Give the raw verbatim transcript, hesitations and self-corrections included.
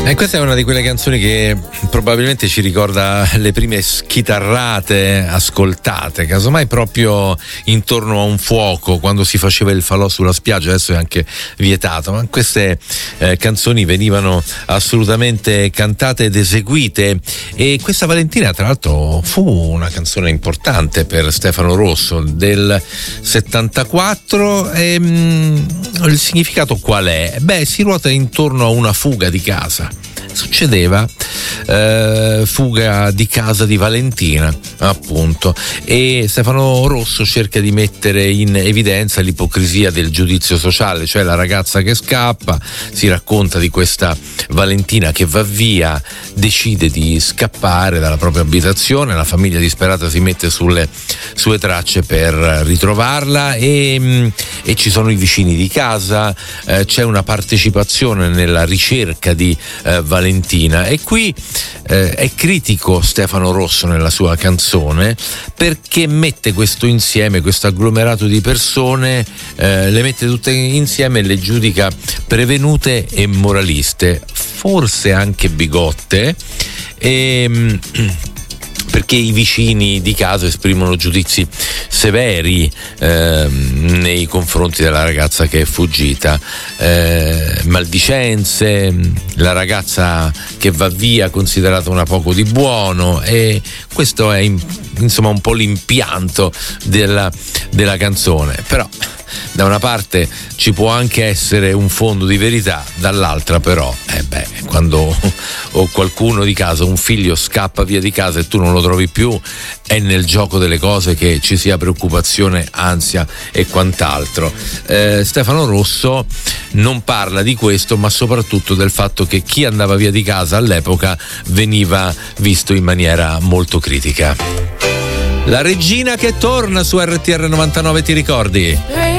E questa è una di quelle canzoni che probabilmente ci ricorda le prime schitarrate ascoltate, casomai proprio intorno a un fuoco, quando si faceva il falò sulla spiaggia. Adesso è anche vietato, ma queste eh, canzoni venivano assolutamente cantate ed eseguite. E questa Valentina, tra l'altro, fu una canzone importante per Stefano Rosso del settantaquattro. E, mh, il significato qual è? Beh, si ruota intorno a una fuga di casa. Succedeva eh, fuga di casa di Valentina, appunto, e Stefano Rosso cerca di mettere in evidenza l'ipocrisia del giudizio sociale, cioè la ragazza che scappa, si racconta di questa Valentina che va via, decide di scappare dalla propria abitazione, la famiglia disperata si mette sulle sue tracce per ritrovarla e, e ci sono i vicini di casa, eh, c'è una partecipazione nella ricerca di eh, Valentina. E qui eh, è critico Stefano Rosso nella sua canzone, perché mette questo insieme, questo agglomerato di persone, eh, le mette tutte insieme e le giudica prevenute e moraliste, forse anche bigotte, e perché i vicini di casa esprimono giudizi severi eh, nei confronti della ragazza che è fuggita, eh, maldicenze, la ragazza che va via considerata una poco di buono, e questo è insomma un po' l'impianto della, della canzone. Però da una parte ci può anche essere un fondo di verità, dall'altra però eh beh, quando o qualcuno di casa, un figlio scappa via di casa e tu non lo trovi più, è nel gioco delle cose che ci sia preoccupazione, ansia e quant'altro. eh, Stefano Rosso non parla di questo, ma soprattutto del fatto che chi andava via di casa all'epoca veniva visto in maniera molto critica. La regina che torna su R T R novantanove, ti ricordi?